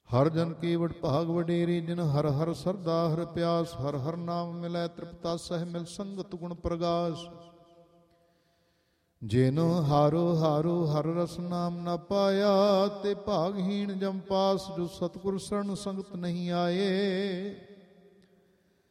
ਹਰ ਜਨ ਕੇਵਟ ਭਾਗ ਵਡੇਰੇ, ਜਿਨ ਹਰ ਹਰ ਸਰਦਾ ਹਰ ਪਿਆਸ, ਹਰ ਹਰ ਨਾਮ ਮਿਲੈ ਤ੍ਰਿਪਤਾ ਸਹਿ ਮਿਲ ਸੰਗਤ ਗੁਣ ਪ੍ਰਗਾਸ। ਜਿਨ ਹਾਰੋ ਹਾਰੋ ਹਰ ਰਸ ਨਾਮ ਨਾ ਪਾਇਆ, ਤੇ ਭਾਗਹੀਣ ਜਮ ਪਾਸ, ਜੋ ਸਤਿਗੁਰ ਸਰਣ ਸੰਗਤ ਨਹੀਂ ਆਏ।